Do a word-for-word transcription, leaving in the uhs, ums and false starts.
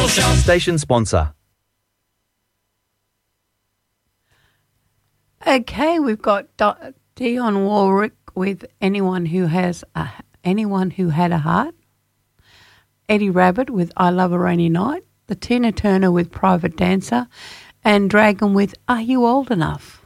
Show. Station sponsor. Okay, we've got Do- Dionne Warwick with Anyone Who Has a, Anyone Who Had a Heart, Eddie Rabbitt with I Love a Rainy Night, the Tina Turner with Private Dancer, and Dragon with Are You Old Enough?